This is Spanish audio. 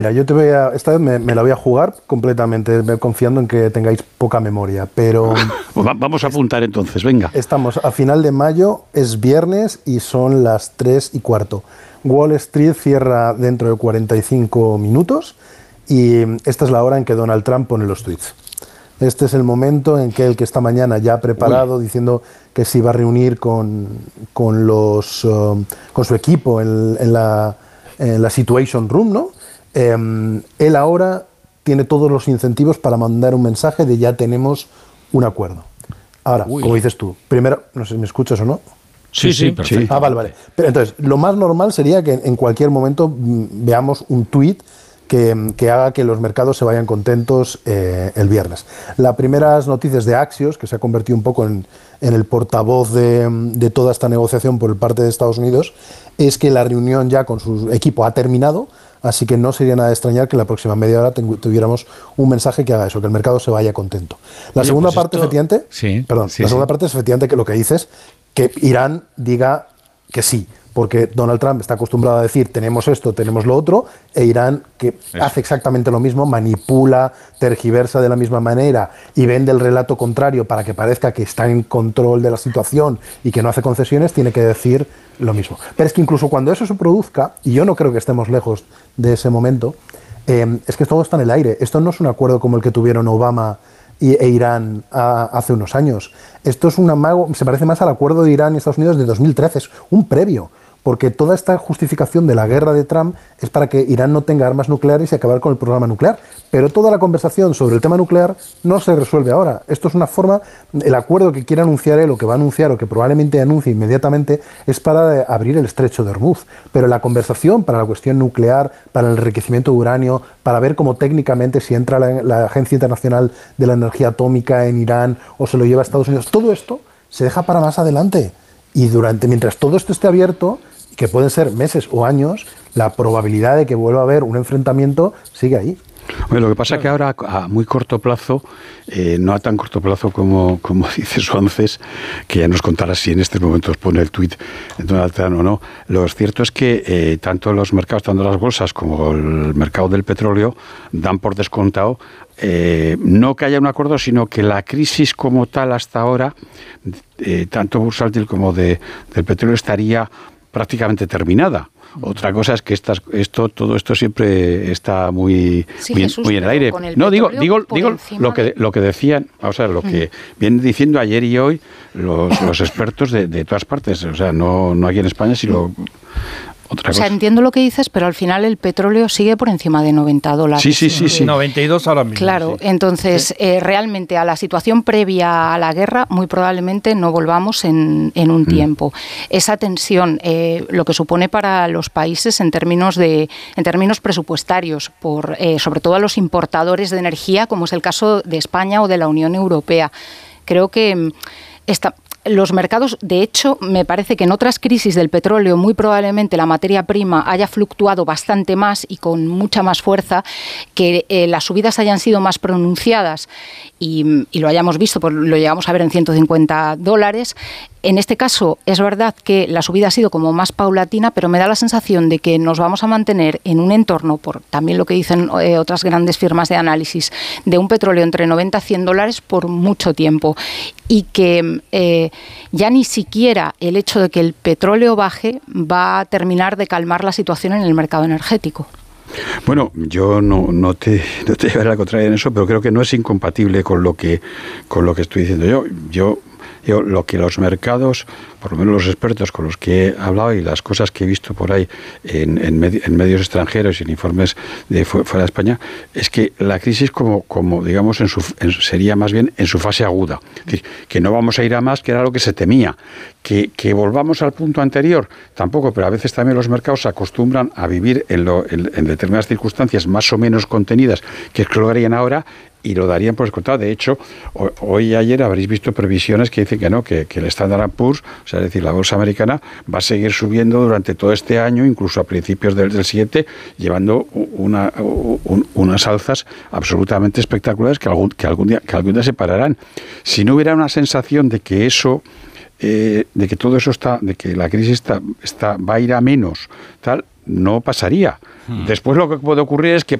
Mira, esta vez me la voy a jugar completamente, confiando en que tengáis poca memoria, pero... Pues vamos a apuntar entonces, venga. Estamos a final de mayo, es viernes y son las 3:15. Wall Street cierra dentro de 45 minutos y esta es la hora en que Donald Trump pone los tweets. Este es el momento en que el que esta mañana ya ha preparado, diciendo que se iba a reunir con su equipo en la Situation Room, ¿no? Él ahora tiene todos los incentivos para mandar un mensaje de ya tenemos un acuerdo. Ahora, como dices tú, primero, no sé si me escuchas o no. Sí, perfecto. Vale. Pero entonces, lo más normal sería que en cualquier momento veamos un tuit que haga que los mercados se vayan contentos el viernes. Las primeras noticias de Axios, que se ha convertido un poco en el portavoz de toda esta negociación por parte de Estados Unidos, es que la reunión ya con su equipo ha terminado, así que no sería nada de extrañar que en la próxima media hora tuviéramos un mensaje que haga eso, que el mercado se vaya contento. La segunda parte, efectivamente, es efectivamente que lo que dices, que Irán diga que sí, porque Donald Trump está acostumbrado a decir tenemos esto, tenemos lo otro, e Irán, que hace exactamente lo mismo, manipula, tergiversa de la misma manera y vende el relato contrario para que parezca que está en control de la situación y que no hace concesiones, tiene que decir lo mismo. Pero es que incluso cuando eso se produzca, y yo no creo que estemos lejos de ese momento, es que todo está en el aire. Esto no es un acuerdo como el que tuvieron Obama e Irán hace unos años. Esto es un amago, se parece más al acuerdo de Irán y Estados Unidos de 2013, es un previo, porque toda esta justificación de la guerra de Trump es para que Irán no tenga armas nucleares y acabar con el programa nuclear. Pero toda la conversación sobre el tema nuclear no se resuelve ahora. Esto es una forma, el acuerdo que quiere anunciar él, o que va a anunciar, o que probablemente anuncie inmediatamente, es para abrir el estrecho de Hormuz. Pero la conversación para la cuestión nuclear, para el enriquecimiento de uranio, para ver cómo técnicamente si entra la Agencia Internacional de la Energía Atómica en Irán o se lo lleva a Estados Unidos, todo esto se deja para más adelante. Y mientras todo esto esté abierto, que pueden ser meses o años, la probabilidad de que vuelva a haber un enfrentamiento sigue ahí. Bueno, lo que pasa es que ahora a muy corto plazo, no a tan corto plazo como dice Suances, que ya nos contará si en estos momentos pone el tuit Donald Trump o no. Lo cierto es que tanto los mercados, tanto las bolsas como el mercado del petróleo dan por descontado no que haya un acuerdo, sino que la crisis como tal hasta ahora, tanto bursátil como del petróleo, estaría prácticamente terminada. Otra cosa es que todo esto siempre está muy en el aire. No, digo lo que decían, o sea, lo que vienen diciendo ayer y hoy los expertos de todas partes, o sea, no aquí en España, sino otra cosa. Entiendo lo que dices, pero al final el petróleo sigue por encima de $90. Sí. 92 ahora mismo. Claro, sí. entonces realmente a la situación previa a la guerra muy probablemente no volvamos en un tiempo. Esa tensión, lo que supone para los países en términos presupuestarios, sobre todo a los importadores de energía, como es el caso de España o de la Unión Europea. Creo que los mercados, de hecho, me parece que en otras crisis del petróleo muy probablemente la materia prima haya fluctuado bastante más y con mucha más fuerza, que las subidas hayan sido más pronunciadas y lo hayamos visto, pues lo llegamos a ver en $150. En este caso es verdad que la subida ha sido como más paulatina, pero me da la sensación de que nos vamos a mantener en un entorno, por también lo que dicen otras grandes firmas de análisis, de un petróleo entre $90 a $100 por mucho tiempo, y que ya ni siquiera el hecho de que el petróleo baje va a terminar de calmar la situación en el mercado energético. Bueno, yo no te llevaré la contraria en eso, pero creo que no es incompatible con lo que estoy diciendo yo. Lo que los mercados, por lo menos los expertos con los que he hablado y las cosas que he visto por ahí en medios extranjeros y en informes de fuera de España, es que la crisis como digamos sería más bien en su fase aguda. Es decir, que no vamos a ir a más, que era lo que se temía. Que volvamos al punto anterior, tampoco, pero a veces también los mercados se acostumbran a vivir en determinadas circunstancias más o menos contenidas, que es que lo harían ahora, y lo darían por descontado. De hecho, hoy y ayer habréis visto previsiones que dicen que el Standard & Poor's, o sea, es decir, la bolsa americana, va a seguir subiendo durante todo este año, incluso a principios del siguiente, llevando unas alzas absolutamente espectaculares que algún día se pararán. Si no hubiera una sensación de que de que todo eso de que la crisis va a ir a menos, tal, no pasaría. Después lo que puede ocurrir es que